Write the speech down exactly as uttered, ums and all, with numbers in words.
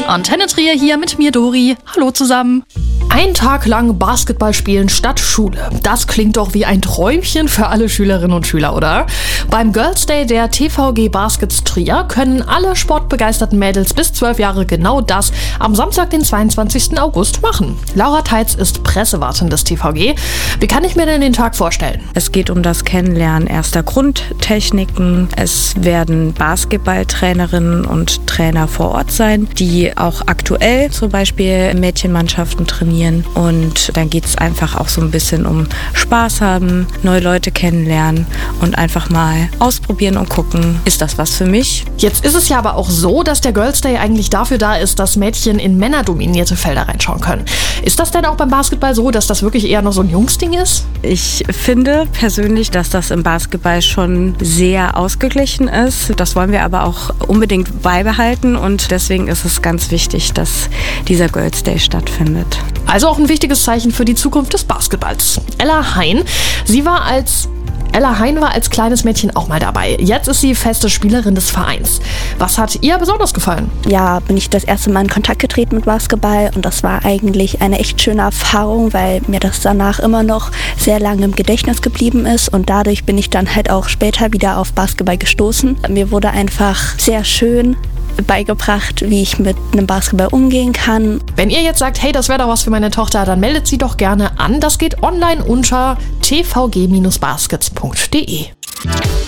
Antenne Trier hier mit mir, Dori. Hallo zusammen. Ein Tag lang Basketball spielen statt Schule. Das klingt doch wie ein Träumchen für alle Schülerinnen und Schüler, oder? Beim Girls Day der T V G Baskets Trier können alle sportbegeisterten Mädels bis zwölf Jahre genau das am Samstag, den zweiundzwanzigsten August machen. Laura Teitz ist Pressewartin des T V G. Wie kann ich mir denn den Tag vorstellen? Es geht um das Kennenlernen erster Grundtechniken. Es werden Basketballtrainerinnen und Trainer vor Ort sein, die auch aktuell zum Beispiel Mädchenmannschaften trainieren. Und dann geht es einfach auch so ein bisschen um Spaß haben, neue Leute kennenlernen und einfach mal ausprobieren und gucken, ist das was für mich? Jetzt ist es ja aber auch so, dass der Girls Day eigentlich dafür da ist, dass Mädchen in männerdominierte Felder reinschauen können. Ist das denn auch beim Basketball so, dass das wirklich eher noch so ein Jungsding ist? Ich finde persönlich, dass das im Basketball schon sehr ausgeglichen ist. Das wollen wir aber auch unbedingt beibehalten und deswegen ist es ganz wichtig, dass dieser Girls Day stattfindet. Also auch ein wichtiges Zeichen für die Zukunft des Basketballs. Ella Hein, sie war als Ella Hein war als kleines Mädchen auch mal dabei. Jetzt ist sie feste Spielerin des Vereins. Was hat ihr besonders gefallen? Ja, bin ich das erste Mal in Kontakt getreten mit Basketball und das war eigentlich eine echt schöne Erfahrung, weil mir das danach immer noch sehr lange im Gedächtnis geblieben ist und dadurch bin ich dann halt auch später wieder auf Basketball gestoßen. Mir wurde einfach sehr schön beigebracht, wie ich mit einem Basketball umgehen kann. Wenn ihr jetzt sagt, hey, das wäre doch was für meine Tochter, dann meldet sie doch gerne an. Das geht online unter t v g Bindestrich baskets punkt d e.